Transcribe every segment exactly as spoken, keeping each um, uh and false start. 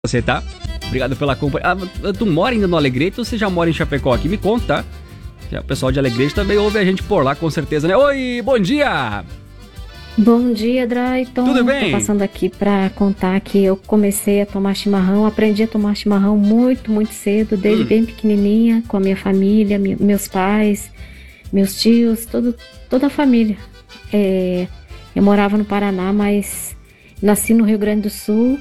Você, tá? Obrigado pela companhia. Ah, tu mora ainda no Alegrete ou você já mora em Chapecó aqui? Me conta, tá? O pessoal de Alegrete também ouve a gente por lá, com certeza, né? Oi, bom dia! Bom dia, Drayton. Tudo bem? Tô passando aqui pra contar que eu comecei a tomar chimarrão, aprendi a tomar chimarrão muito, muito cedo, desde hum. bem pequenininha, com a minha família, mi- meus pais, meus tios, todo, toda a família. É, eu morava no Paraná, mas nasci no Rio Grande do Sul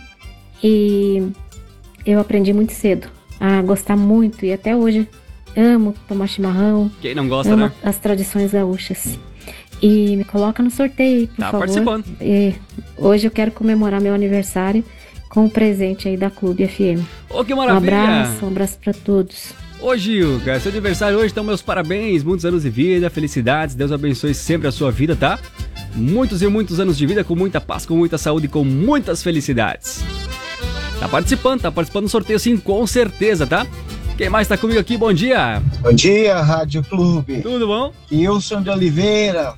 e eu aprendi muito cedo a gostar muito e até hoje amo tomar chimarrão. Quem não gosta, amo né? as tradições gaúchas. E me coloca no sorteio, por tá favor. participando. E hoje eu quero comemorar meu aniversário com um presente aí da Clube F M. Ô, que Um maravilha! abraço, um abraço pra todos. Ô, Gil, cara, seu aniversário hoje, então meus parabéns, muitos anos de vida, felicidades, Deus abençoe sempre a sua vida, tá? Muitos e muitos anos de vida, com muita paz, com muita saúde e com muitas felicidades. Tá participando, tá participando do sorteio sim, com certeza, tá? Quem mais tá comigo aqui? Bom dia! Bom dia, Rádio Clube. Tudo bom? Wilson de Oliveira.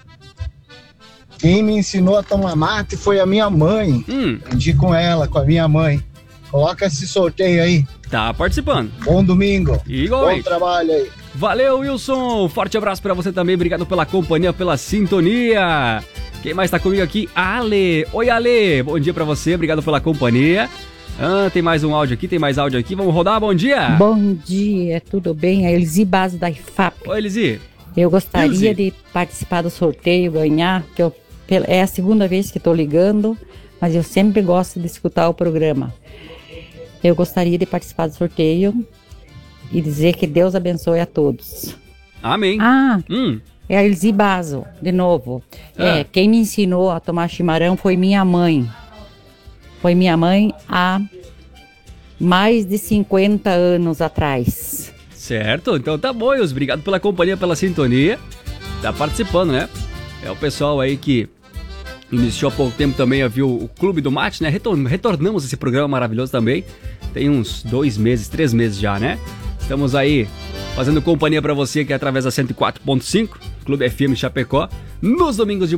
Quem me ensinou a tomar mate foi a minha mãe. Hum. Aprendi com ela, com a minha mãe. Coloca esse sorteio aí. Tá participando. Bom domingo. Igualmente. Bom trabalho aí. Valeu, Wilson. Forte abraço pra você também. Obrigado pela companhia, pela sintonia. Quem mais tá comigo aqui? Ale. Oi, Ale. Bom dia pra você. Obrigado pela companhia. Ah, tem mais um áudio aqui, tem mais áudio aqui. Vamos rodar, bom dia. Bom dia, tudo bem? A Elzi Basso da I F A P. Oi, Elzi. Eu gostaria Elzi. de participar do sorteio, ganhar, que eu, é a segunda vez que estou ligando, mas eu sempre gosto de escutar o programa. Eu gostaria de participar do sorteio e dizer que Deus abençoe a todos. Amém. Ah, Hum. é a Elzi Basso, de novo. Ah. É, quem me ensinou a tomar chimarrão foi minha mãe. Foi minha mãe há mais de cinquenta anos atrás. Certo, então tá bom, Wilson. Obrigado pela companhia, pela sintonia. Tá participando, né? É o pessoal aí que iniciou há pouco tempo também a ver o Clube do Mate, né? Retor- retornamos esse programa maravilhoso também. Tem uns dois meses, três meses já, né? Estamos aí fazendo companhia pra você que é através da cento e quatro ponto cinco, Clube F M Chapecó, nos domingos de